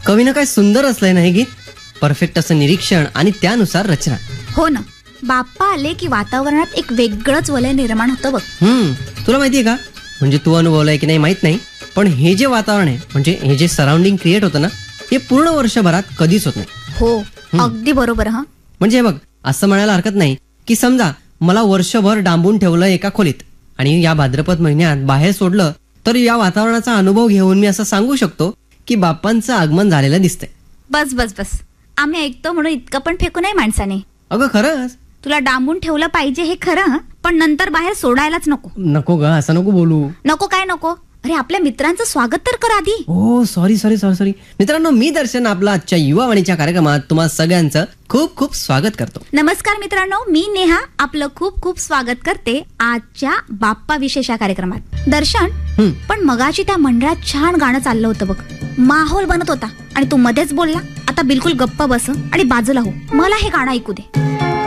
कवीनं काय सुंदर असलंय ना हे गीत. परफेक्ट असं निरीक्षण आणि त्यानुसार रचना. हो ना, बाप्पा आले की वातावरणात एक वेगळंच वलय निर्माण होतं बघ. तुला माहितीये का, म्हणजे तू अनुभवलंय की नाही माहित नाही, पण हे जे वातावरण आहे, म्हणजे हे जे सराउंडिंग क्रिएट होतं ना, हे पूर्ण वर्षभरात कधीच होत नाही. हो, अगदी बरोबर. हा म्हणजे बघ, असं म्हणायला हरकत नाही की समजा मला वर्षभर डांबून ठेवलं एका खोलीत आणि या भाद्रपद महिन्यात बाहेर सोडलं, तर या वातावरणाचा अनुभव घेऊन मी असं सांगू शकतो की बाप्पांचं आगमन झालेलं दिसतंय. बस बस बस, आम्ही ऐकतो म्हणून इतकं पण फेकू नाही माणसाने. अगं खरंच, तुला डांबून ठेवलं पाहिजे हे खरं, पण नंतर बाहेर सोडायलाच नको. नको ग, असं नको बोलू. नको काय नको? अरे आपल्या मित्रांचं स्वागत तर कर आधी. ओ सॉरी. मित्रांनो, मी दर्शन आपला आजच्या युवावाणीच्या कार्यक्रमात तुम्हा सगळ्यांचं खूप खूप स्वागत करतो. नमस्कार मित्रांनो, मी नेहा आपलं खूप खूप स्वागत करते आजच्या बाप्पा विशेष या कार्यक्रमात. दर्शन, पण मगाशी त्या मंडळात छान गाणं चाललं होतं बघ, माहोल बनत होता आणि तू मध्येच बोलला. आता बिलकुल गप्प बस आणि बाजूला हो, मला हे गाणं ऐकू दे.